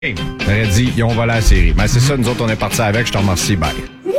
J'aurais dit, ils ont volé la série. Mais c'est ça, nous autres, on est partis avec. Je te remercie. Bye.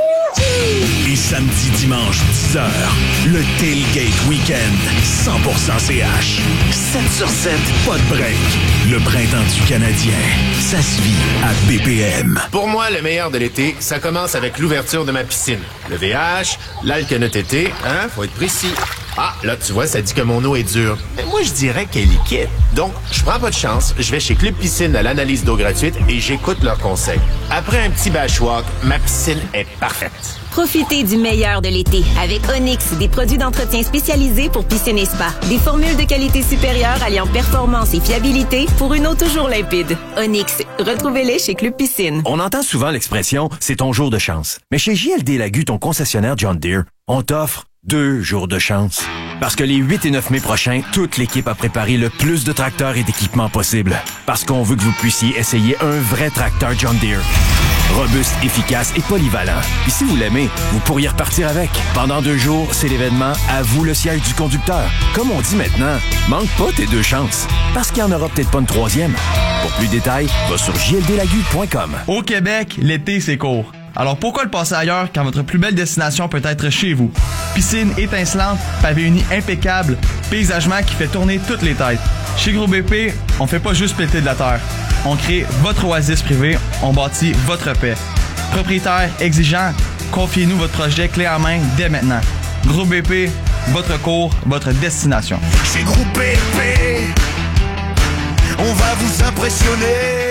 Et samedi, dimanche, 10h, le Tailgate Weekend, 100% CH. 7 sur 7, pas de break. Le printemps du Canadien, ça se vit à BPM. Pour moi, le meilleur de l'été, ça commence avec l'ouverture de ma piscine. Le VH, l'alcanotété, hein, faut être précis. Ah, là, tu vois, ça dit que mon eau est dure. Mais moi, je dirais qu'elle est liquide. Donc, je prends pas de chance, je vais chez Club Piscine à l'analyse d'eau gratuite et j'écoute leurs conseils. Après un petit bashwalk, ma piscine est parfaite. Profitez du meilleur de l'été avec Onyx, des produits d'entretien spécialisés pour piscine et spa. Des formules de qualité supérieure alliant performance et fiabilité pour une eau toujours limpide. Onyx, retrouvez-les chez Club Piscine. On entend souvent l'expression « c'est ton jour de chance ». Mais chez JLD Lagu, ton concessionnaire John Deere, on t'offre 2 jours de chance. Parce que les 8 et 9 mai prochains, toute l'équipe a préparé le plus de tracteurs et d'équipements possible. Parce qu'on veut que vous puissiez essayer un vrai tracteur John Deere. Robuste, efficace et polyvalent. Puis si vous l'aimez, vous pourriez repartir avec. Pendant 2 jours, c'est l'événement « À vous le siège du conducteur ». Comme on dit maintenant, manque pas tes 2 chances. Parce qu'il n'y en aura peut-être pas une 3e. Pour plus de détails, va sur jldlagu.com. Au Québec, l'été, c'est court. Alors pourquoi le passer ailleurs quand votre plus belle destination peut être chez vous? Piscine étincelante, pavé uni impeccable, paysagement qui fait tourner toutes les têtes. Chez Groupe BP, on fait pas juste péter de la terre. On crée votre oasis privée, on bâtit votre paix. Propriétaire exigeant, confiez-nous votre projet clé en main dès maintenant. Groupe BP, votre cours, votre destination. Chez Groupe BP, on va vous impressionner.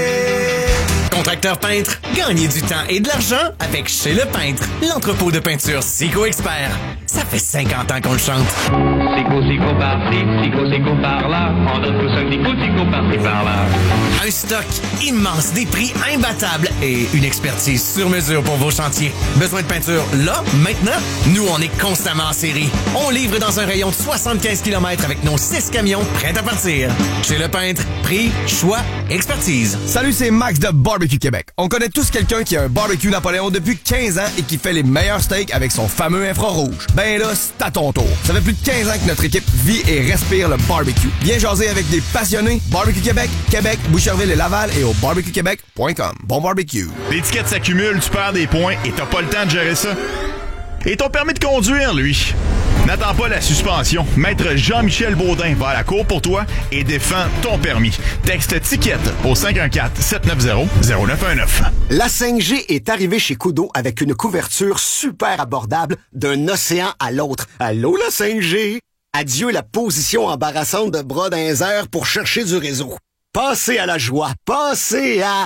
Contracteur peintre, gagnez du temps et de l'argent avec Chez Le Peintre, l'entrepôt de peinture Sico Expert. Ça fait 50 ans qu'on le chante. Sico par-ci, Sico par-là, on donne tous un Sico par-ci par-là. Un stock immense, des prix imbattables et une expertise sur mesure pour vos chantiers. Besoin de peinture là, maintenant? Nous, on est constamment en série. On livre dans un rayon de 75 km avec nos 6 camions prêts à partir. Chez Le Peintre, prix, choix, expertise. Salut, c'est Max de Barbecue Québec. On connaît tous quelqu'un qui a un barbecue Napoléon depuis 15 ans et qui fait les meilleurs steaks avec son fameux infrarouge. Ben là, c'est à ton tour. Ça fait plus de 15 ans que notre équipe vit et respire le barbecue. Viens jaser avec des passionnés. Barbecue Québec, Québec, Boucherville et Laval et au barbecuequebec.com. Bon barbecue. Les tickets s'accumulent, tu perds des points et t'as pas le temps de gérer ça. Et ton permis de conduire, lui? N'attends pas la suspension. Maître Jean-Michel Baudin va à la cour pour toi et défend ton permis. Texte ticket au 514-790-0919. La 5G est arrivée chez Kudo avec une couverture super abordable d'un océan à l'autre. Allô, la 5G? Adieu la position embarrassante de bras dans les airs pour chercher du réseau. Passez à la joie. Passez à...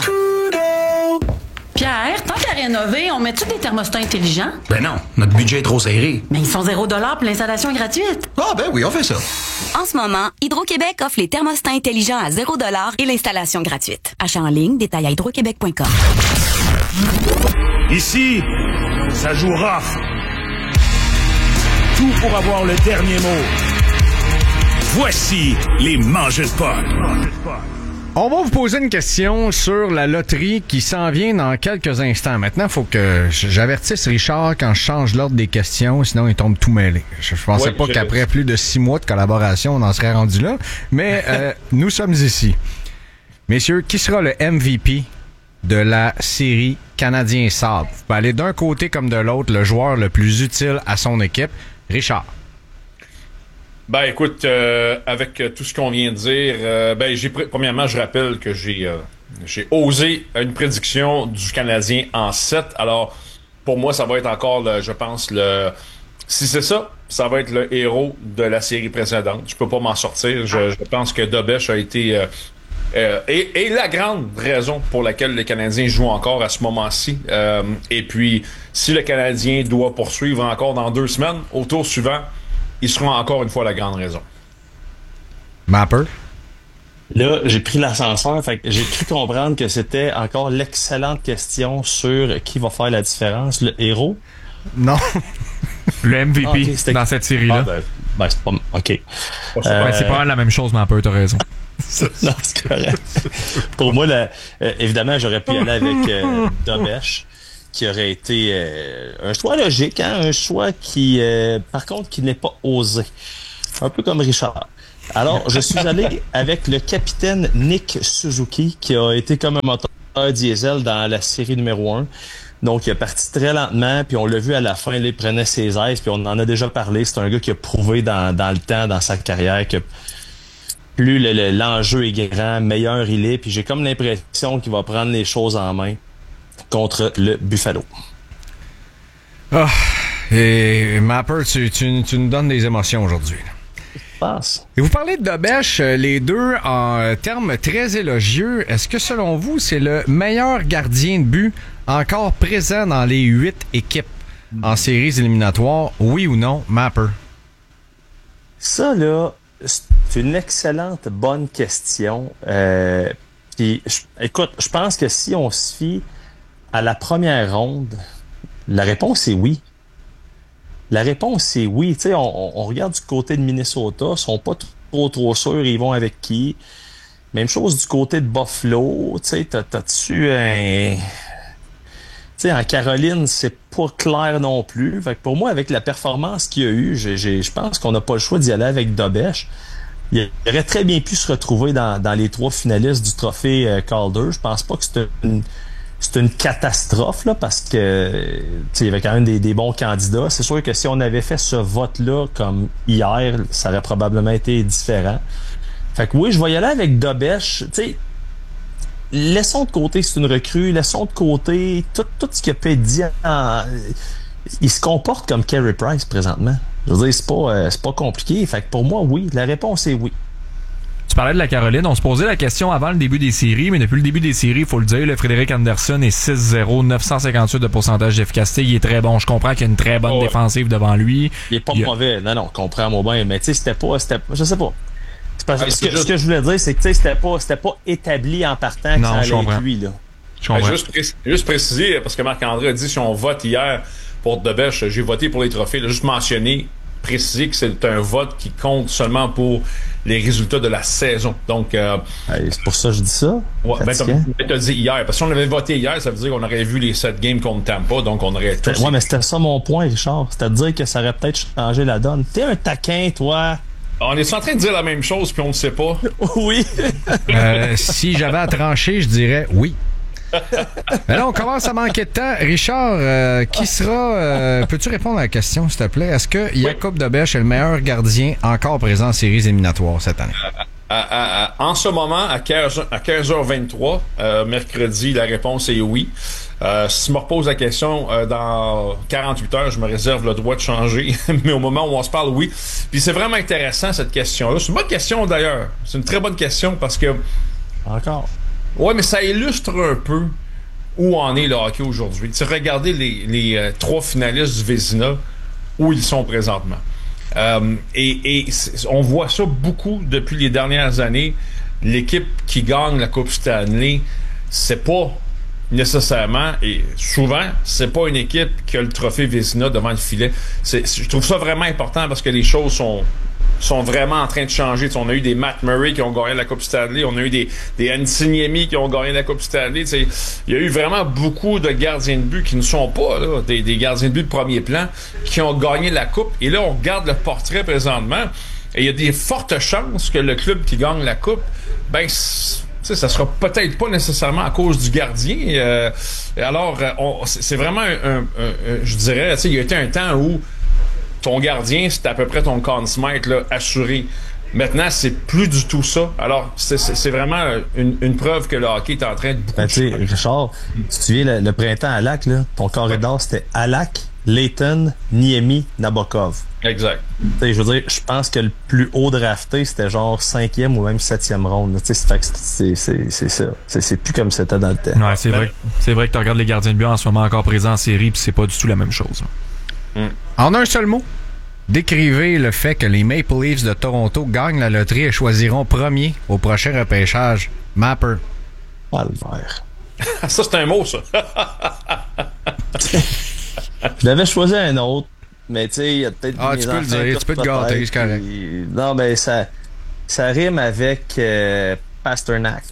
Pierre, tant qu'à rénover, on met-tu des thermostats intelligents? Ben non, notre budget est trop serré. Mais ils sont 0$ pour l'installation gratuite. Ah ben oui, on fait ça. En ce moment, Hydro-Québec offre les thermostats intelligents à 0$ et l'installation gratuite. Achat en ligne, détail à hydroquebec.com. Ici, ça joue rough. Tout pour avoir le dernier mot. Voici les mangeurs de pot. On va vous poser une question sur la loterie qui s'en vient dans quelques instants. Maintenant, il faut que j'avertisse Richard quand je change l'ordre des questions, sinon il tombe tout mêlé. Je pensais pas qu'après plus de 6 mois de collaboration, on en serait rendu là. Mais nous sommes ici. Messieurs, qui sera le MVP de la série Canadien Sabre? Vous pouvez aller d'un côté comme de l'autre, le joueur le plus utile à son équipe. Richard. Ben écoute, avec tout ce qu'on vient de dire, premièrement, je rappelle que j'ai osé une prédiction du Canadien en 7. Alors, pour moi, ça va être encore, si c'est ça, ça va être le héros de la série précédente. Je peux pas m'en sortir. Je pense que Dobech a été et la grande raison pour laquelle les Canadiens jouent encore à ce moment-ci. Et puis, si le Canadien doit poursuivre encore dans 2 semaines, au tour suivant, ils seront encore une fois la grande raison. Mapper? Là, j'ai pris l'ascenseur, fait que j'ai cru comprendre que c'était encore l'excellente question sur qui va faire la différence, le héros. Non. Le MVP dans cette série-là. C'est pas... OK. C'est pas mal la même chose, Mapper, t'as raison. Non, c'est correct. Pour moi, évidemment, j'aurais pu y aller avec Dobech, qui aurait été un choix logique, hein? Un choix qui, par contre, qui n'est pas osé. Un peu comme Richard. Alors, je suis allé avec le capitaine Nick Suzuki, qui a été comme un moteur diesel dans la série numéro 1. Donc, il est parti très lentement, puis on l'a vu à la fin, il prenait ses aises, puis on en a déjà parlé. C'est un gars qui a prouvé dans le temps, dans sa carrière, que plus l'enjeu est grand, meilleur il est. Puis j'ai comme l'impression qu'il va prendre les choses en main contre le Buffalo. Ah, et Mapper, tu nous donnes des émotions aujourd'hui. Et vous parlez de Dobèche, les deux en termes très élogieux. Est-ce que selon vous, c'est le meilleur gardien de but encore présent dans les 8 équipes en séries éliminatoires, oui ou non, Mapper? Ça, là, c'est une excellente, bonne question. Puis, écoute, je pense que si on se fie à la première ronde, la réponse est oui. La réponse, c'est oui. Tu sais, on regarde du côté de Minnesota, ils sont pas trop sûrs, ils vont avec qui. Même chose du côté de Buffalo. Tu sais, t'as-tu un... Tu sais, en Caroline, c'est pas clair non plus. Fait que pour moi, avec la performance qu'il y a eu, je pense qu'on n'a pas le choix d'y aller avec Dobèche. Il aurait très bien pu se retrouver dans les 3 finalistes du trophée Calder. Je pense pas que c'est une catastrophe, là, parce que il y avait quand même des bons candidats. C'est sûr que si on avait fait ce vote-là comme hier, ça aurait probablement été différent. Fait que oui, je vais y aller avec Dobèche. Laissons de côté c'est une recrue, laissons de côté tout ce qui a pu être dit. Il se comporte comme Carey Price présentement. Je veux dire, c'est pas compliqué. Fait que pour moi, oui, la réponse est oui. Tu parlais de la Caroline. On se posait la question avant le début des séries, mais depuis le début des séries, il faut le dire, le Frédéric Anderson est 6-0, 958 de pourcentage d'efficacité. Il est très bon. Je comprends qu'il y a une très bonne défensive devant lui. Il est pas mauvais. Non, comprends mon bien. Mais tu sais, c'était je sais pas. Ce que je voulais dire, c'est que c'était pas établi en partant que ça allait être lui, là. Juste préciser, parce que Marc-André a dit si on vote hier pour Dobèche, j'ai voté pour les trophées. Là, juste mentionner, préciser que c'est un vote qui compte seulement pour les résultats de la saison. Donc, c'est pour ça que je dis ça. Ouais, t'as dit hier. Parce que si on avait voté hier, ça veut dire qu'on aurait vu les 7 games contre Tampa, donc on aurait... Ouais, mais c'était ça mon point, Richard. C'est-à-dire que ça aurait peut-être changé la donne. T'es un taquin, toi. On est en train de dire la même chose, puis on ne sait pas. Oui. Si j'avais à trancher, je dirais oui. Mais là, on commence à manquer de temps. Richard, qui sera... peux-tu répondre à la question, s'il te plaît? Est-ce que Jakub Dobèche est le meilleur gardien encore présent en séries éliminatoires cette année? En ce moment, à 15h23, mercredi, la réponse est oui. Si tu me reposes la question dans 48 heures, je me réserve le droit de changer. Mais au moment où on se parle, oui. Puis c'est vraiment intéressant, cette question-là. C'est une bonne question, d'ailleurs. C'est une très bonne question parce que... Encore? Ouais, mais ça illustre un peu où en est le hockey aujourd'hui. Tu sais, regardez les 3 finalistes du Vézina, où ils sont présentement. Et on voit ça beaucoup depuis les dernières années. L'équipe qui gagne la Coupe Stanley, c'est pas nécessairement, et souvent, c'est pas une équipe qui a le trophée Vézina devant le filet. Je trouve ça vraiment important parce que les choses sont vraiment en train de changer. T'sais, on a eu des Matt Murray qui ont gagné la Coupe Stanley, on a eu des Antiniemi qui ont gagné la Coupe Stanley. Il y a eu vraiment beaucoup de gardiens de but qui ne sont pas là, des gardiens de but de premier plan qui ont gagné la Coupe. Et là, on regarde le portrait présentement et il y a des fortes chances que le club qui gagne la Coupe, ça sera peut-être pas nécessairement à cause du gardien. Alors, c'est vraiment je dirais, il y a été un temps où ton gardien, c'était à peu près ton Conn Smythe là, assuré. Maintenant, c'est plus du tout ça. Alors, c'est vraiment une preuve que le hockey est en train de beaucoup changer. Richard, tu te souviens, le printemps à Lac, là, ton corridor, c'était Halak, Layton, Niemi, Nabokov. Exact. Je veux dire, je pense que le plus haut drafté, c'était genre 5e ou même 7e ronde. C'est ça. C'est plus comme c'était dans le temps. Ouais, c'est vrai que tu regardes les gardiens de but en ce moment encore présents en série, puis c'est pas du tout la même chose. En un seul mot, décrivez le fait que les Maple Leafs de Toronto gagnent la loterie et choisiront premier au prochain repêchage. Mapper. Calvaire. Ça, c'est un mot, ça. Je l'avais choisi un autre, mais tu sais, il y a peut-être... tu peux le dire, tu peux te gâter, c'est correct. Non, mais ça rime avec Pasternak.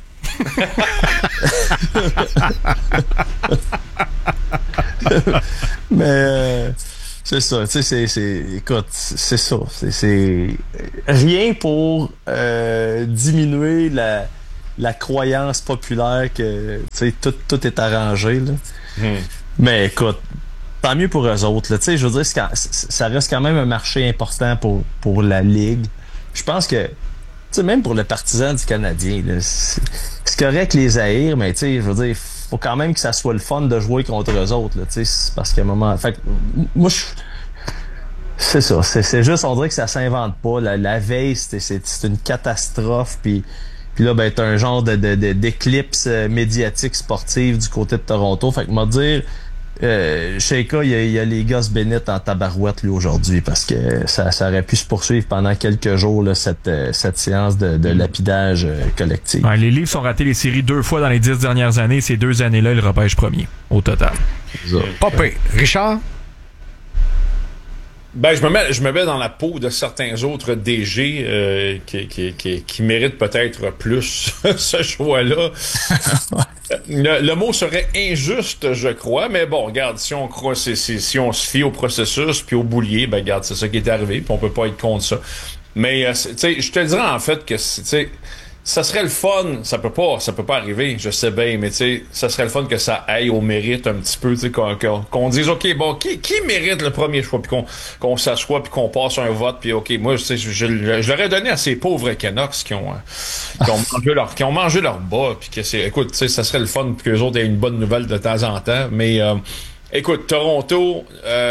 Mais... c'est ça, tu sais, écoute, c'est ça. rien pour diminuer la croyance populaire que tout est arrangé. Là. Mais écoute, tant mieux pour eux autres. Là. Je veux dire, ça reste quand même un marché important pour la Ligue. Je pense que même pour le partisan du Canadien, là, c'est correct les haïr, mais je veux dire, faut quand même que ça soit le fun de jouer contre eux autres. Là, parce qu'à un moment... Fait, moi, c'est ça. C'est juste, on dirait que ça s'invente pas. La veille, c'est une catastrophe. Puis là, ben, t'as un genre d'éclipse médiatique sportive du côté de Toronto. Fait que moi dire, Sheika, il y a les gosses Bennett en tabarouette lui aujourd'hui parce que ça aurait pu se poursuivre pendant quelques jours là, cette séance de lapidage collectif. Ouais, les Leafs ont raté les séries 2 fois dans les 10 dernières années. Ces 2 années-là, ils repêchent premier au total. Pas pire. Richard? Ben, je me mets dans la peau de certains autres DG qui méritent peut-être plus ce choix-là. Le mot serait injuste, je crois, mais bon, regarde, si on se fie au processus puis au boulier, ben regarde, c'est ça qui est arrivé, puis on peut pas être contre ça. Mais tu sais, je te dirais en fait que tu sais, ça serait le fun, ça peut pas arriver, je sais bien, mais tu sais, ça serait le fun que ça aille au mérite un petit peu, tu sais, qu'on dise ok, bon, qui mérite le premier choix, puis qu'on s'assoit puis qu'on passe un vote, puis ok, moi, tu sais, je l'aurais donné à ces pauvres Canucks qui ont mangé leur bas, puis que écoute, tu sais, ça serait le fun que les autres aient une bonne nouvelle de temps en temps, mais écoute, Toronto,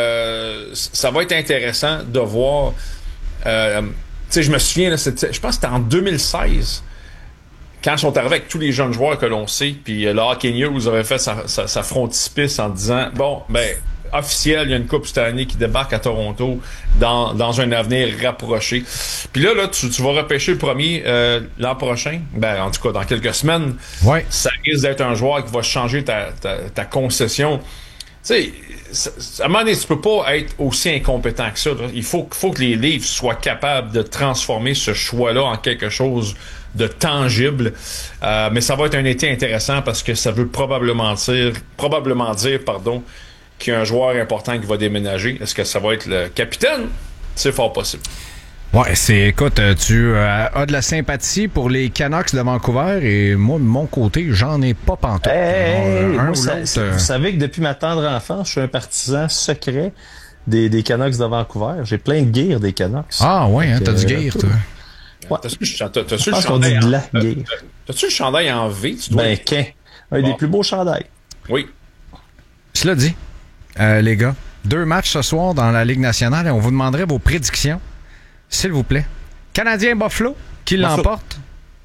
ça va être intéressant de voir. Tu sais, je me souviens, là, je pense que c'était en 2016. Quand ils sont arrivés avec tous les jeunes joueurs que l'on sait, puis le Hockey News avait fait sa frontispice en disant, bon, ben, officiel, il y a une coupe cette année qui débarque à Toronto dans un avenir rapproché. Puis là, tu vas repêcher le premier l'an prochain, ben, en tout cas, dans quelques semaines. Ouais. Ça risque d'être un joueur qui va changer ta concession. Tu sais, à un moment donné, tu peux pas être aussi incompétent que ça. Là. Il faut que les Leafs soient capables de transformer ce choix-là en quelque chose de tangible. Mais ça va être un été intéressant parce que ça veut probablement dire qu'il y a un joueur important qui va déménager. Est-ce que ça va être le capitaine? C'est fort possible. Ouais, écoute, tu as de la sympathie pour les Canucks de Vancouver et moi, de mon côté, j'en ai pas pantoute. Vous savez que depuis ma tendre enfance, je suis un partisan secret des Canucks de Vancouver. J'ai plein de gear des Canucks. Ah ouais, hein, t'as du gear, toi. Ouais. T'as-tu le chandail T'as-tu le chandail en V? Un des plus beaux chandails. Oui. Cela dit, les gars, 2 matchs ce soir dans la Ligue nationale et on vous demanderait vos prédictions. S'il vous plaît. Canadien-Buffalo, qui l'emporte?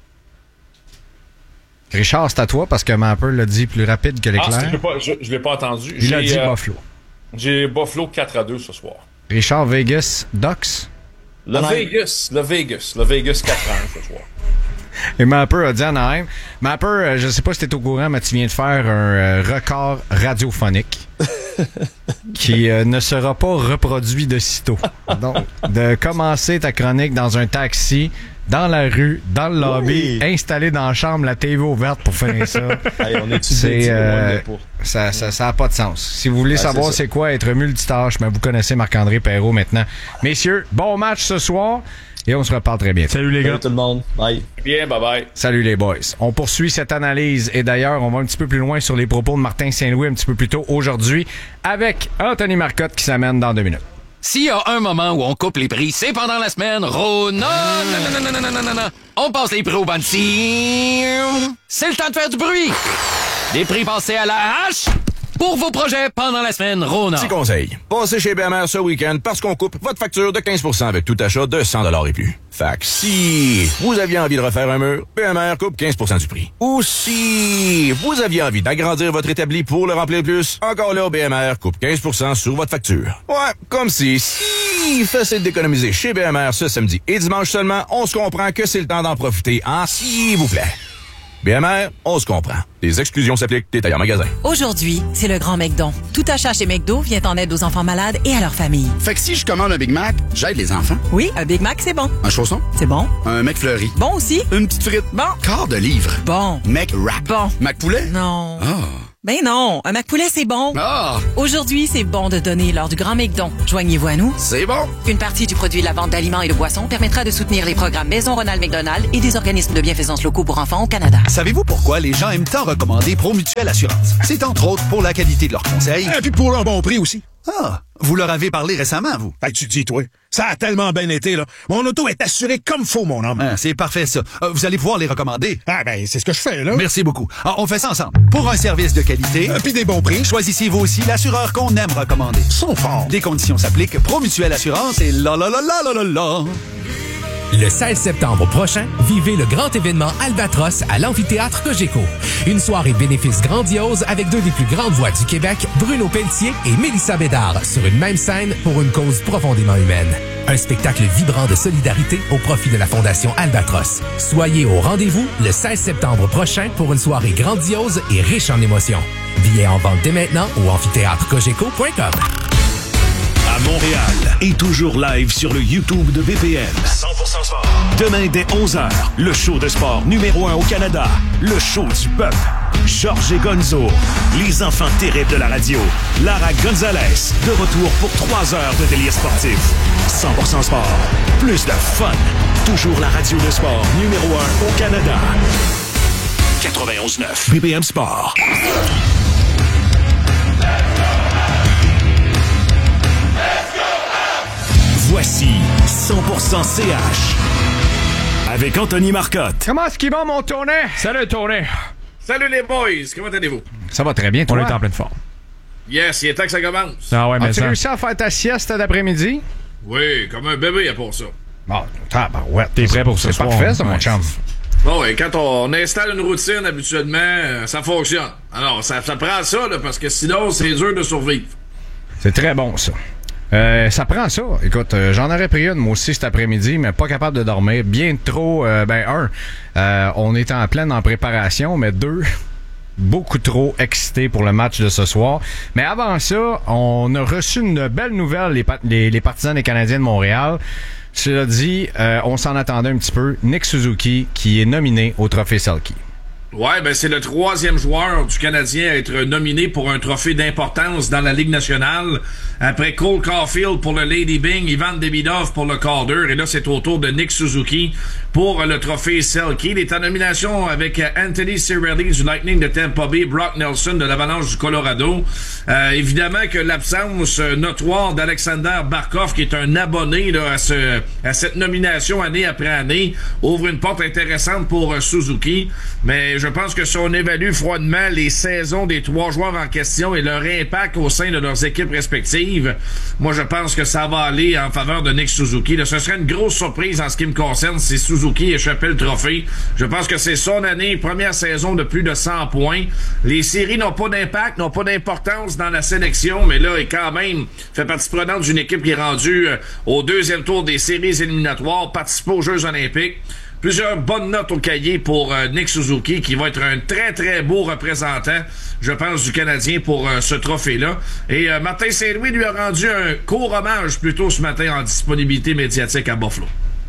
Richard, c'est à toi parce que Mapper l'a dit plus rapide que l'éclair. Je l'ai pas entendu. Il a dit Buffalo. J'ai Buffalo 4-2 ce soir. Richard, Vegas, Ducks? Le Vegas 4-1 ce soir. Et Mapper a dit Anaheim. Mapper, je sais pas si t'es au courant, mais tu viens de faire un record radiophonique qui ne sera pas reproduit de sitôt. Donc, de commencer ta chronique dans un taxi, dans la rue, dans le lobby, installé dans la chambre, la TV ouverte pour finir ça. Hey, on ça a pas de sens. Si vous voulez savoir c'est quoi être multitâche, ben vous connaissez Marc-André Perrault maintenant. Messieurs, bon match ce soir. Et on se reparle très bientôt. Salut les gars. Salut tout le monde. Bye. Bien, bye-bye. Salut les boys. On poursuit cette analyse et d'ailleurs, on va un petit peu plus loin sur les propos de Martin Saint-Louis un petit peu plus tôt aujourd'hui avec Anthony Marcotte qui s'amène dans 2 minutes. S'il y a un moment où on coupe les prix, c'est pendant la semaine. Non. On passe les prix au bandit. C'est le temps de faire du bruit. Les prix passés à la hache. Pour vos projets pendant la semaine, Rona. Petit conseil. Passez chez BMR ce week-end parce qu'on coupe votre facture de 15% avec tout achat de 100$ et plus. Fait que si vous aviez envie de refaire un mur, BMR coupe 15% du prix. Ou si vous aviez envie d'agrandir votre établi pour le remplir plus, encore là, BMR coupe 15% sur votre facture. Ouais, comme si facile d'économiser chez BMR ce samedi et dimanche seulement, on se comprend que c'est le temps d'en profiter, hein, s'il vous plaît. BMR, on se comprend. Les exclusions s'appliquent, détail en magasin. Aujourd'hui, c'est le grand McDon. Tout achat chez McDo vient en aide aux enfants malades et à leur famille. Fait que si je commande un Big Mac, j'aide les enfants. Oui, un Big Mac, c'est bon. Un chausson? C'est bon. Un McFlurry? Bon aussi. Une petite frite? Bon. Quart de livre? Bon. McWrap? Bon. McPoulet? Non. Ah. Ben non, un McPoulet, c'est bon. Ah! Aujourd'hui, c'est bon de donner lors du Grand McDon. Joignez-vous à nous. C'est bon. Une partie du produit de la vente d'aliments et de boissons permettra de soutenir les programmes Maison Ronald McDonald et des organismes de bienfaisance locaux pour enfants au Canada. Savez-vous pourquoi les gens aiment tant recommander Promutuelle Assurance? C'est entre autres pour la qualité de leurs conseils. Et puis pour un bon prix aussi. Ah, vous leur avez parlé récemment, vous? Hey, tu te dis, toi, ça a tellement bien été, là. Mon auto est assurée comme faut, mon homme. Ah, c'est parfait, ça. Vous allez pouvoir les recommander. Ah, ben, c'est ce que je fais, là. Merci beaucoup. Ah, on fait ça ensemble. Pour un service de qualité, puis des bons prix, choisissez vous aussi l'assureur qu'on aime recommander. Sont forts. Des conditions s'appliquent. Promutuelle Assurance et la la la la la la la. Le 16 septembre prochain, vivez le grand événement Albatros à l'amphithéâtre Cogeco. Une soirée bénéfice grandiose avec deux des plus grandes voix du Québec, Bruno Pelletier et Mélissa Bédard, sur une même scène pour une cause profondément humaine. Un spectacle vibrant de solidarité au profit de la Fondation Albatros. Soyez au rendez-vous le 16 septembre prochain pour une soirée grandiose et riche en émotions. Billets en vente dès maintenant au amphithéâtrecogeco.com. À Montréal et toujours live sur le YouTube de BPM. 100% sport. Demain dès 11h, le show de sport numéro 1 au Canada. Le show du peuple. Georges et Gonzo. Les enfants terribles de la radio. Lara Gonzalez. De retour pour 3 heures de délire sportif. 100% sport. Plus de fun. Toujours la radio de sport numéro 1 au Canada. 91.9 BPM Sport. Voici 100% CH avec Anthony Marcotte. Comment est-ce qu'il va, mon Tony? Salut, Tony. Salut les boys, comment allez-vous? Ça va très bien, toi? On est en pleine forme. Yes, il est temps que ça commence. Ah ouais, mais as-tu réussi à faire ta sieste d'après-midi? Oui, comme un bébé à pour ça. Bon, ouais, t'es prêt pour ce soir? C'est parfait, ça, mon chum. Bon, et quand on installe une routine, habituellement, ça fonctionne. Alors, ça prend ça, là, parce que sinon, c'est dur de survivre. C'est très bon, ça. Ça prend ça. Écoute, j'en aurais pris une, moi aussi, cet après-midi, mais pas capable de dormir. Bien trop, on est en pleine en préparation, mais 2, beaucoup trop excité pour le match de ce soir. Mais avant ça, on a reçu une belle nouvelle, les partisans des Canadiens de Montréal. Cela dit, on s'en attendait un petit peu. Nick Suzuki, qui est nominé au Trophée Selke. Ouais, ben c'est le 3e joueur du Canadien à être nominé pour un trophée d'importance dans la Ligue nationale. Après Cole Caulfield pour le Lady Byng, Ivan Demidov pour le Calder, et là c'est au tour de Nick Suzuki pour le trophée Selke. Il est en nomination avec Anthony Cirelli du Lightning de Tampa Bay, Brock Nelson de l'Avalanche du Colorado. Évidemment que l'absence notoire d'Alexander Barkov, qui est un abonné là, à cette nomination année après année, ouvre une porte intéressante pour Suzuki. Mais je pense que si on évalue froidement les saisons des 3 joueurs en question et leur impact au sein de leurs équipes respectives, moi je pense que ça va aller en faveur de Nick Suzuki. Là, ce serait une grosse surprise en ce qui me concerne si Suzuki échappait le trophée. Je pense que c'est son année, première saison de plus de 100 points. Les séries n'ont pas d'impact, n'ont pas d'importance dans la sélection, mais là, il quand même fait partie prenante d'une équipe qui est rendue au 2e tour des séries éliminatoires, participe aux Jeux olympiques. Plusieurs bonnes notes au cahier pour Nick Suzuki, qui va être un très, très beau représentant, je pense, du Canadien pour ce trophée-là. Et Martin Saint-Louis lui a rendu un court hommage plus tôt ce matin en disponibilité médiatique à Buffalo.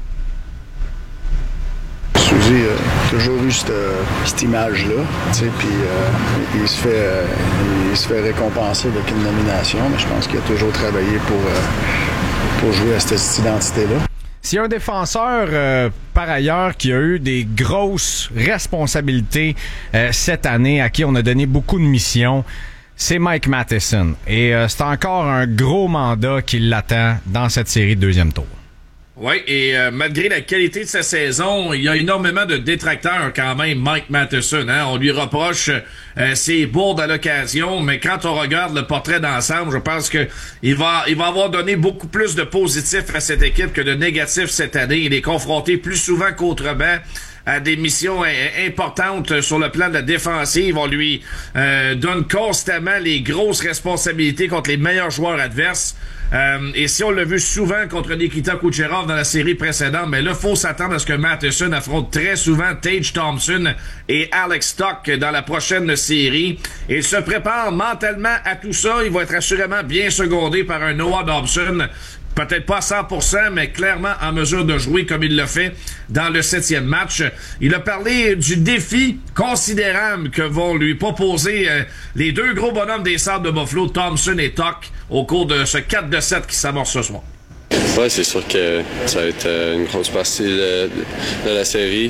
Suzy a toujours eu cette image-là, tu sais, puis il se fait récompenser avec une nomination, mais je pense qu'il a toujours travaillé pour jouer à cette identité-là. S'il y a un défenseur, par ailleurs, qui a eu des grosses responsabilités cette année, à qui on a donné beaucoup de missions, c'est Mike Matheson. Et c'est encore un gros mandat qui l'attend dans cette série de 2e tour. Oui, et malgré la qualité de sa saison, il y a énormément de détracteurs quand même, Mike Matheson. Hein? On lui reproche ses bourdes à l'occasion, mais quand on regarde le portrait d'ensemble, je pense que il va avoir donné beaucoup plus de positifs à cette équipe que de négatifs cette année. Il est confronté plus souvent qu'autrement à des missions importantes sur le plan de la défensive. On lui donne constamment les grosses responsabilités contre les meilleurs joueurs adverses. Et si on l'a vu souvent contre Nikita Kucherov dans la série précédente, mais là, faut s'attendre à ce que Matheson affronte très souvent Tage Thompson et Alex Stock dans la prochaine série. Et il se prépare mentalement à tout ça. Il va être assurément bien secondé par un Noah Dobson, peut-être pas à 100%, mais clairement en mesure de jouer comme il l'a fait dans le 7e match. Il a parlé du défi considérable que vont lui proposer les deux gros bonhommes des Sabres de Buffalo, Thompson et Tuch, au cours de ce 4-7 qui s'amorce ce soir. Ouais, c'est sûr que ça va être une grosse partie de la série.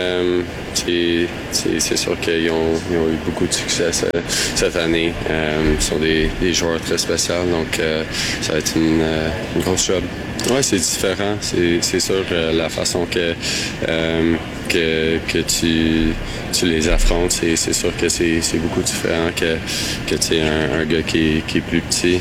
C'est sûr qu'ils ont eu beaucoup de succès cette année. Ils sont des joueurs très spéciaux, donc ça va être une grosse job. Ouais, c'est différent. C'est sûr la façon que tu les affrontes, c'est sûr que c'est beaucoup différent que tu es un gars qui est plus petit.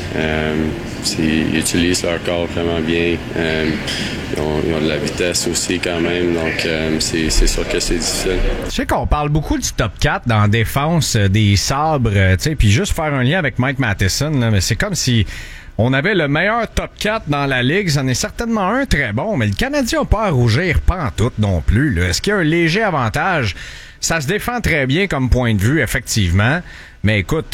Ils utilisent leur corps vraiment bien. Ils ont de la vitesse aussi quand même, donc c'est sûr que c'est difficile. Je sais qu'on parle beaucoup du top 4 dans la défense des Sabres, puis juste faire un lien avec Mike Matheson, là, mais c'est comme si on avait le meilleur top 4 dans la Ligue. C'en est certainement un très bon, mais le Canadien n'a pas à rougir pantoute non plus. Là. Est-ce qu'il y a un léger avantage? Ça se défend très bien comme point de vue, effectivement. Mais écoute,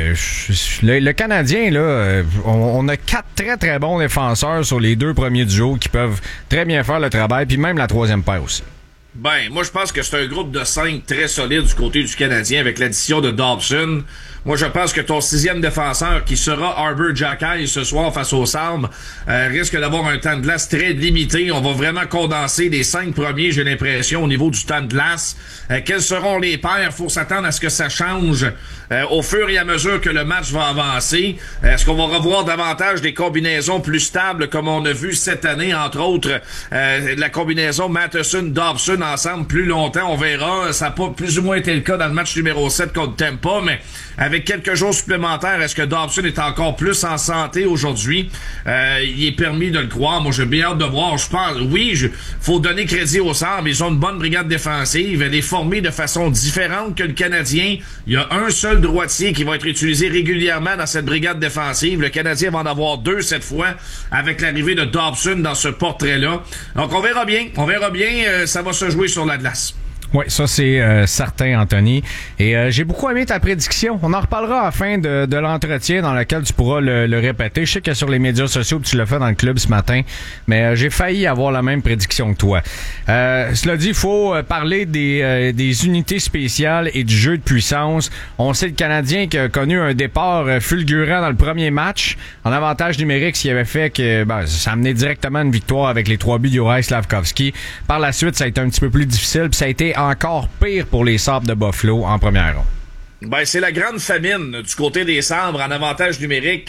le Canadien, là, on a 4 très très bons défenseurs sur les 2 premiers duos qui peuvent très bien faire le travail, puis même la 3e paire aussi. Ben, moi je pense que c'est un groupe de 5 très solide du côté du Canadien avec l'addition de Dobson. Moi, je pense que ton 6e défenseur, qui sera Arber Xhekaj ce soir face aux Sabres, risque d'avoir un temps de glace très limité. On va vraiment condenser les 5 premiers, j'ai l'impression, au niveau du temps de glace. Quels seront les paires? Faut s'attendre à ce que ça change au fur et à mesure que le match va avancer. Est-ce qu'on va revoir davantage des combinaisons plus stables comme on a vu cette année, entre autres la combinaison Matheson-Dobson ensemble plus longtemps? On verra. Ça n'a pas plus ou moins été le cas dans le match numéro 7 contre Tampa, mais avec quelques jours supplémentaires, est-ce que Dobson est encore plus en santé aujourd'hui? Il est permis de le croire. Moi, j'ai bien hâte de voir. Je pense, oui, faut donner crédit aux Sabres. Ils ont une bonne brigade défensive. Elle est formée de façon différente que le Canadien. Il y a un seul droitier qui va être utilisé régulièrement dans cette brigade défensive. Le Canadien va en avoir 2 cette fois avec l'arrivée de Dobson dans ce portrait-là. Donc, on verra bien. On verra bien. Ça va se jouer sur la glace. Oui, ça c'est certain, Anthony. Et j'ai beaucoup aimé ta prédiction. On en reparlera à la fin de l'entretien dans lequel tu pourras le répéter. Je sais que sur les médias sociaux, tu l'as fait dans le club ce matin, mais j'ai failli avoir la même prédiction que toi. Cela dit, il faut parler des unités spéciales et du jeu de puissance. On sait le Canadien qui a connu un départ fulgurant dans le premier match. En avantage numérique, ce qui avait fait que ça amenait directement une victoire avec les 3 buts d'Juraj Slafkovský. Par la suite, ça a été un petit peu plus difficile, puis ça a été encore pire pour les Sabres de Buffalo en première ronde. Ben, c'est la grande famine du côté des Sabres en avantage numérique.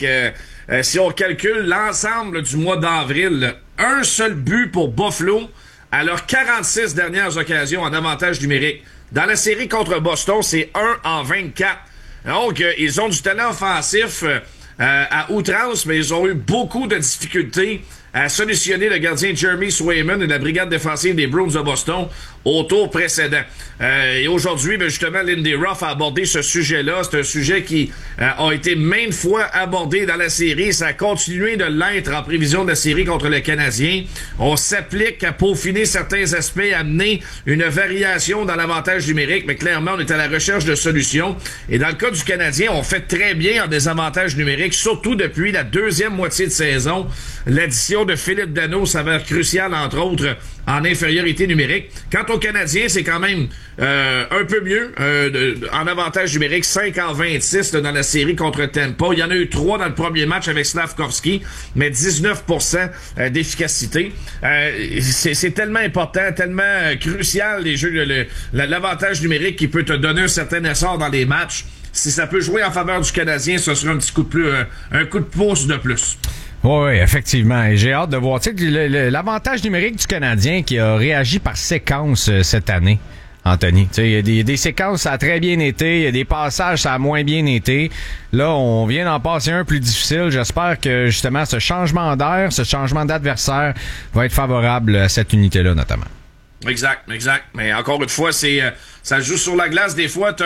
Si on calcule l'ensemble du mois d'avril, un seul but pour Buffalo à leurs 46 dernières occasions en avantage numérique. Dans la série contre Boston, c'est 1 en 24. Donc, ils ont du talent offensif à outrance, mais ils ont eu beaucoup de difficultés à solutionner le gardien Jeremy Swayman et la brigade défensive des Bruins de Boston au tour précédent. Et aujourd'hui, justement, Lindy Ruff a abordé ce sujet-là. C'est un sujet qui a été maintes fois abordé dans la série. Ça a continué de l'être en prévision de la série contre le Canadien. On s'applique à peaufiner certains aspects, à amener une variation dans l'avantage numérique, mais clairement, on est à la recherche de solutions. Et dans le cas du Canadien, on fait très bien en désavantage numérique, surtout depuis la 2e moitié de saison. L'addition de Philippe Danault s'avère cruciale, entre autres, en infériorité numérique. Quant au Canadien, c'est quand même un peu mieux en avantage numérique, 5 en 26 dans la série contre Tampa. Il y en a eu 3 dans le premier match avec Slafkovský, mais 19% d'efficacité. C'est tellement important, tellement crucial les jeux, l'avantage numérique qui peut te donner un certain essor dans les matchs. Si ça peut jouer en faveur du Canadien, ce sera un petit coup de plus, un coup de pouce de plus. Oui, effectivement. Et j'ai hâte de voir l'avantage numérique du Canadien qui a réagi par séquence cette année, Anthony. Il y a des séquences, ça a très bien été. Il y a des passages, ça a moins bien été. Là, on vient d'en passer un plus difficile. J'espère que, justement, ce changement d'air, ce changement d'adversaire va être favorable à cette unité-là, notamment. Exact. Mais encore une fois, ça joue sur la glace. Des fois, t'as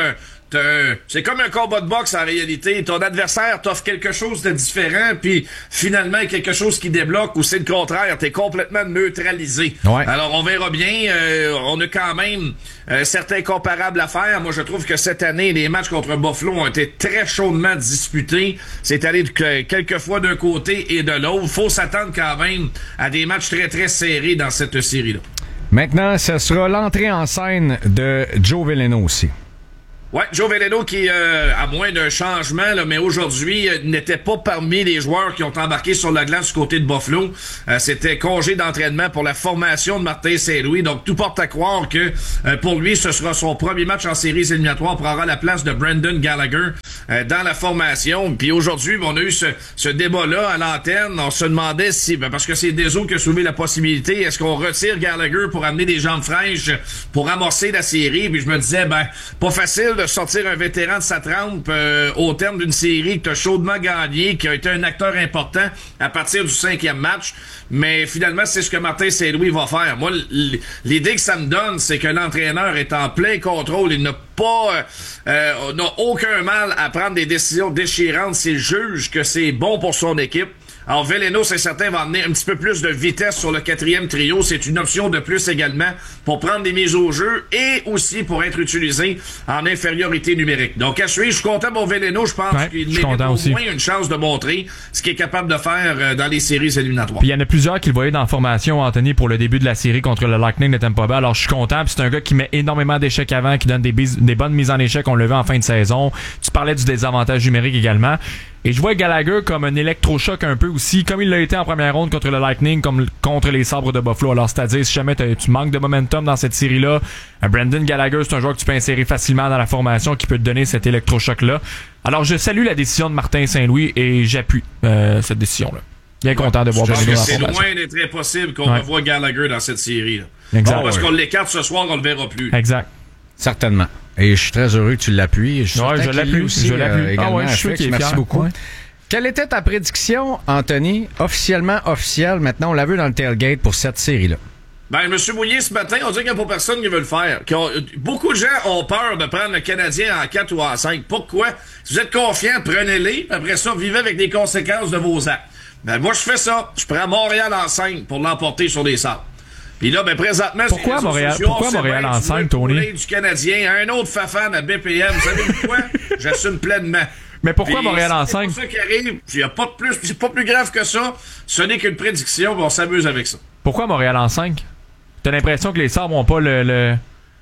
c'est comme un combat de boxe en réalité. Ton adversaire t'offre quelque chose de différent, puis finalement quelque chose qui débloque, ou c'est le contraire, t'es complètement neutralisé. Ouais. Alors on verra bien. On a quand même certains comparables à faire. Moi je trouve que cette année les matchs contre Buffalo ont été très chaudement disputés. C'est allé quelquefois d'un côté et de l'autre. Faut s'attendre quand même à des matchs très très serrés dans cette série-là. Maintenant, ce sera l'entrée en scène de Joe Veleno aussi. Ouais, Joe Veleno qui, à moins d'un changement, là, mais aujourd'hui, n'était pas parmi les joueurs qui ont embarqué sur la glace du côté de Buffalo. C'était congé d'entraînement pour la formation de Martin Saint-Louis. Donc, tout porte à croire que pour lui, ce sera son premier match en séries éliminatoires, prendra la place de Brendan Gallagher dans la formation. Puis aujourd'hui, on a eu ce débat-là à l'antenne. On se demandait si, parce que c'est Deso qui a soulevé la possibilité, est-ce qu'on retire Gallagher pour amener des jambes fraîches pour amorcer la série? Puis je me disais, pas facile de sortir un vétéran de sa trempe au terme d'une série que tu as chaudement gagné, qui a été un acteur important à partir du 5e match. Mais finalement, c'est ce que Martin Saint-Louis va faire. Moi, l'idée que ça me donne, c'est que l'entraîneur est en plein contrôle. Il n'a aucun mal à prendre des décisions déchirantes s'il juge que c'est bon pour son équipe. Alors, Veleno, c'est certain, va amener un petit peu plus de vitesse sur le 4e trio. C'est une option de plus également pour prendre des mises au jeu et aussi pour être utilisé en infériorité numérique. Donc, à suivre, je suis content pour Veleno. Je pense qu'il mérite au moins une chance de montrer ce qu'il est capable de faire dans les séries éliminatoires. Puis il y en a plusieurs qui le voyaient dans la formation, Anthony, pour le début de la série contre le Lightning de Tampa Bay. Alors, je suis content. Puis c'est un gars qui met énormément d'échecs avant, qui donne des bonnes mises en échec. On le vu en fin de saison. Tu parlais du désavantage numérique également. Et je vois Gallagher comme un électrochoc un peu aussi, comme il l'a été en première ronde contre le Lightning, comme contre les Sabres de Buffalo. Alors, c'est-à-dire, si jamais tu manques de momentum dans cette série-là, Brendan Gallagher, c'est un joueur que tu peux insérer facilement dans la formation, qui peut te donner cet électrochoc-là. Alors, je salue la décision de Martin Saint-Louis et j'appuie cette décision-là. Bien content de voir Veleno dans la formation. C'est loin d'être impossible qu'on revoie Gallagher dans cette série-là. Exact. Bon, parce qu'on l'écarte ce soir, on le verra plus. Exact. Certainement. Et je suis très heureux que tu l'appuies. Je l'appuie aussi. Je l'appuie. Également, je suis merci beaucoup. Ouais. Quelle était ta prédiction, Anthony, officielle, maintenant, on l'a vu dans le tailgate pour cette série-là? Je me suis mouillé ce matin, on dirait qu'il n'y a pas personne qui veut le faire. Beaucoup de gens ont peur de prendre le Canadien en 4 ou en 5. Pourquoi? Si vous êtes confiants, prenez-les, après ça, vivez avec les conséquences de vos actes. Moi, je fais ça. Je prends Montréal en 5 pour l'emporter sur les sables. Puis là, présentement, pourquoi Montréal en 5, Tony? Du Canadien, un autre Fafan à BPM. Vous savez quoi? J'assume pleinement. Mais pourquoi Montréal en 5? C'est pas ça qui arrive. Il n'y a pas de plus. C'est pas plus grave que ça. Ce n'est qu'une prédiction. On s'amuse avec ça. Pourquoi Montréal en 5? T'as l'impression que les Sabres n'ont pas le...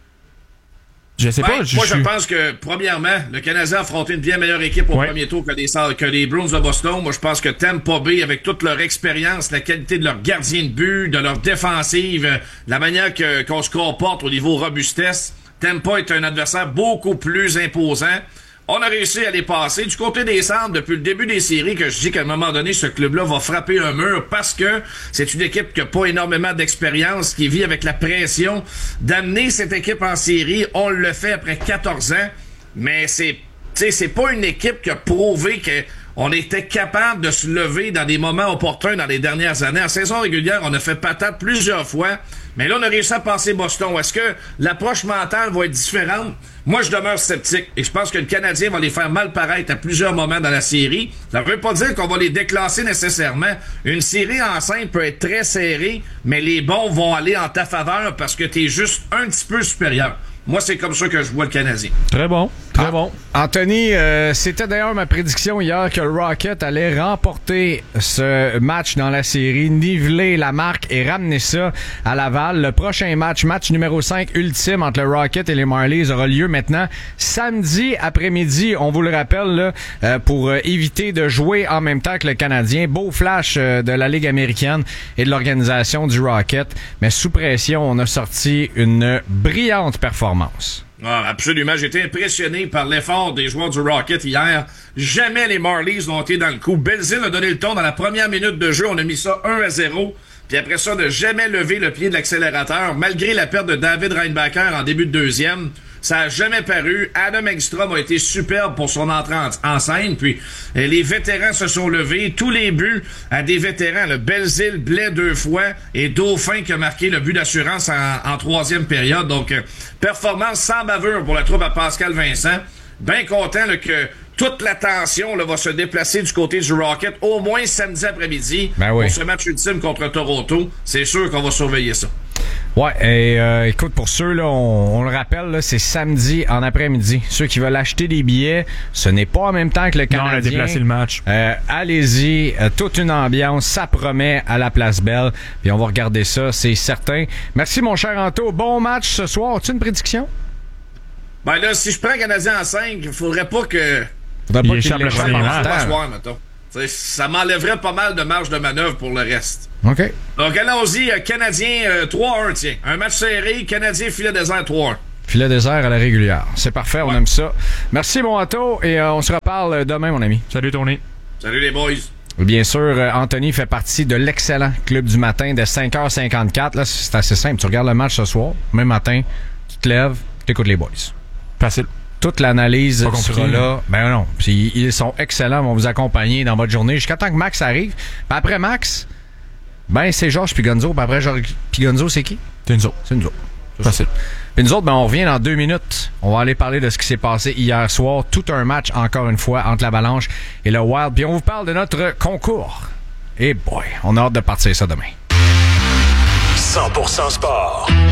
Je sais pas. Moi, je pense que, premièrement, le Canadien a affronté une bien meilleure équipe au premier tour que les Bruins de Boston. Moi, je pense que Tampa Bay, avec toute leur expérience, la qualité de leur gardien de but, de leur défensive, la manière qu'on se comporte au niveau robustesse, Tampa est un adversaire beaucoup plus imposant. On a réussi à les passer. Du côté des Sabres, depuis le début des séries, que je dis qu'à un moment donné, ce club-là va frapper un mur parce que c'est une équipe qui n'a pas énormément d'expérience, qui vit avec la pression d'amener cette équipe en série. On le fait après 14 ans, mais c'est pas une équipe qui a prouvé qu'on était capable de se lever dans des moments opportuns dans les dernières années. En saison régulière, on a fait patate plusieurs fois, mais là, on a réussi à passer Boston. Est-ce que l'approche mentale va être différente? Moi, je demeure sceptique et je pense que le Canadien va les faire mal paraître à plusieurs moments dans la série. Ça ne veut pas dire qu'on va les déclasser nécessairement. Une série en 5 peut être très serrée, mais les bons vont aller en ta faveur parce que tu es juste un petit peu supérieur. Moi, c'est comme ça que je vois le Canadien. Très bon. Très bon. Anthony, c'était d'ailleurs ma prédiction hier que le Rocket allait remporter ce match dans la série, niveler la marque et ramener ça à Laval. Le prochain match numéro 5 ultime entre le Rocket et les Marlies aura lieu maintenant samedi après-midi. On vous le rappelle là, pour éviter de jouer en même temps que le Canadien. Beau flash de la Ligue américaine et de l'organisation du Rocket. Mais sous pression, on a sorti une brillante performance. Ah, absolument. J'ai été impressionné par l'effort des joueurs du Rocket hier. Jamais les Marlies n'ont été dans le coup. Belzile a donné le ton dans la première minute de jeu. On a mis ça 1-0. Puis après ça, de jamais lever le pied de l'accélérateur, malgré la perte de David Reinbacher en début de deuxième. Ça a jamais paru. Adam Engstrom a été superbe pour son entrée en scène. Puis les vétérans se sont levés. Tous les buts à des vétérans. Le Belzile, Blais 2 fois et Dauphin qui a marqué le but d'assurance en troisième période. Donc, performance sans bavure pour la troupe à Pascal Vincent. bien content là, que toute l'attention là, va se déplacer du côté du Rocket, au moins samedi après-midi, pour ce match ultime contre Toronto. C'est sûr qu'on va surveiller ça. Ouais, et écoute, pour ceux, là, on le rappelle, là, c'est samedi en après-midi. Ceux qui veulent acheter des billets, ce n'est pas en même temps que le Canadien. Non, on a déplacé le match. Allez-y, toute une ambiance, ça promet à la Place Belle. Puis on va regarder ça, c'est certain. Merci, mon cher Anto. Bon match ce soir. As-tu une prédiction? Ben là, si je prends le Canadien en 5, il faudrait pas que... Faudrait pas qu'il échappe le l'échappe ce soir, mettons. T'sais, ça m'enlèverait pas mal de marge de manœuvre pour le reste. OK. Donc allons-y, Canadien 3-1, tiens. Un match serré, Canadien Filet Désert 3-1. Filet Désert à la régulière. C'est parfait, on aime ça. Merci, mon Anto, et on se reparle demain, mon ami. Salut, Tony. Salut, les boys. Bien sûr, Anthony fait partie de l'excellent club du matin de 5h54. Là, c'est assez simple. Tu regardes le match ce soir, même matin, tu te lèves, tu écoutes les boys. Facile. Toute l'analyse sera là. Ben non. Puis ils sont excellents, vont vous accompagner dans votre journée jusqu'à temps que Max arrive. Puis après Max, ben c'est Georges Pigonzo. Puis après Georges Pigonzo, c'est qui? C'est nous autres. C'est nous autres. Facile. Puis nous autres, ben on revient dans 2 minutes. On va aller parler de ce qui s'est passé hier soir. Tout un match, encore une fois, entre l'Avalanche et le Wild. Puis on vous parle de notre concours. Et boy, on a hâte de partir ça demain. 100% sport.